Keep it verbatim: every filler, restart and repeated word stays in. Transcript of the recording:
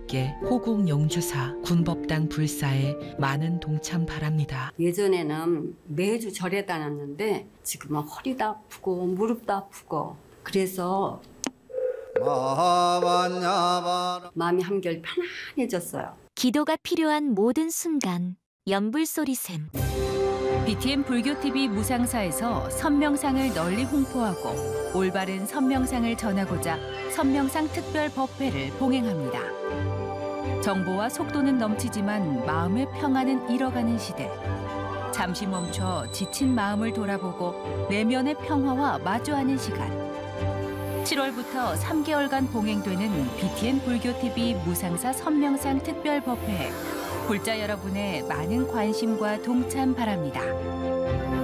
함께 호국 영주사 군법당 불사에 많은 동참 바랍니다. 예전에는 매주 절에 다녔는데 지금은 허리도 아프고 무릎도 아프고 그래서 마음이 한결 편안해졌어요. 기도가 필요한 모든 순간 연불소리샘. 비티엠 불교티비 무상사에서 선명상을 널리 홍보하고 올바른 선명상을 전하고자 선명상 특별 법회를 봉행합니다. 정보와 속도는 넘치지만 마음의 평안은 잃어가는 시대. 잠시 멈춰 지친 마음을 돌아보고 내면의 평화와 마주하는 시간. 칠월부터 삼 개월간 봉행되는 비티엠 불교티비 무상사 선명상 특별 법회에 불자 여러분의 많은 관심과 동참 바랍니다.